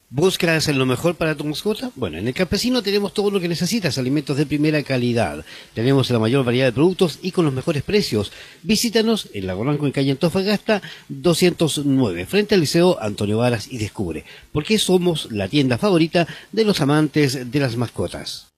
¿Buscas lo mejor para tu mascota? Bueno, en el Campesino tenemos todo lo que necesitas, alimentos de primera calidad. Tenemos la mayor variedad de productos y con los mejores precios. Visítanos en Lago Blanco, en calle Antofagasta 209, frente al Liceo Antonio Varas, y descubre por qué somos la tienda favorita de los amantes de las mascotas.